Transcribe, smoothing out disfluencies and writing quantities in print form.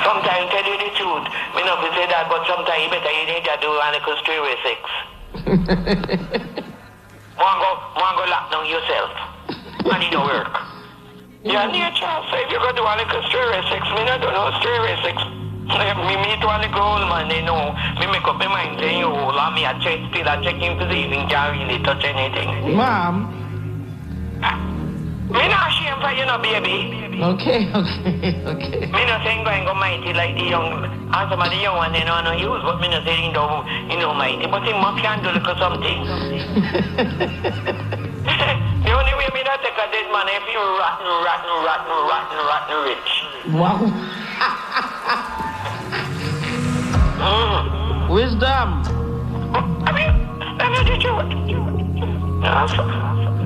Sometimes tell you the truth. Me not say that, but sometimes you better you need to do a little straight with sex. One go lock down yourself. And it don't work. Yeah, nature. So if you go do a little straight with sex, me not do no straight with sex. Me meet one little old man, they know. Me make up my mind saying, oh, let me a check still a checking to see if he can really touch anything. Mom. Me not ashamed for you, no, baby. Okay. Me not saying go and go mighty like the young, and some of the young ones they know no use, but me not saying don't, mighty, but him must can do little something. The only way me not take a dead man if you rotten rich. Wow. Wisdom. I mean, let me do it.